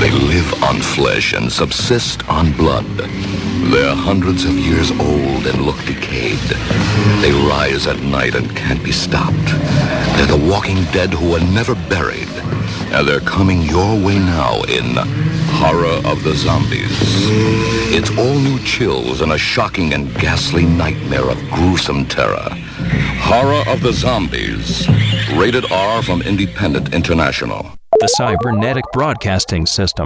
They live on flesh and subsist on blood. They're hundreds of years old and look decayed. They rise at night and can't be stopped. They're the walking dead who are never buried. And they're coming your way now in Horror of the Zombies. It's all new chills and a shocking and ghastly nightmare of gruesome terror. Horror of the Zombies. Rated R from Independent International. The Cybernetic Broadcasting System.